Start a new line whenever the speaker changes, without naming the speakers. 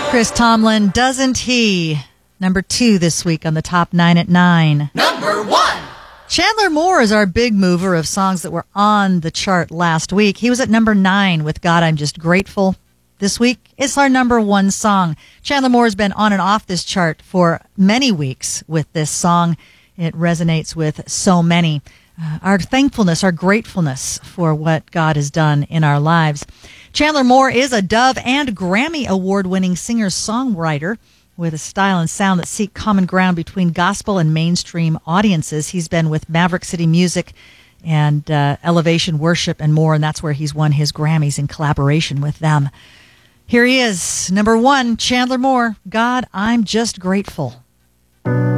Chris Tomlin, Doesn't He? Number 2 this week on the Top 9 at 9.
Number 1.
Chandler Moore is our big mover of songs that were on the chart last week. He was at number 9 with God, I'm Just Grateful. This week, it's our number 1 song. Chandler Moore has been on and off this chart for many weeks with this song. It resonates with so many. Our thankfulness, our gratefulness for what God has done in our lives. Chandler Moore is a Dove and Grammy Award-winning singer-songwriter with a style and sound that seek common ground between gospel and mainstream audiences. He's been with Maverick City Music and Elevation Worship and more, and that's where he's won his Grammys in collaboration with them. Here he is, number 1, Chandler Moore, God, I'm Just Grateful.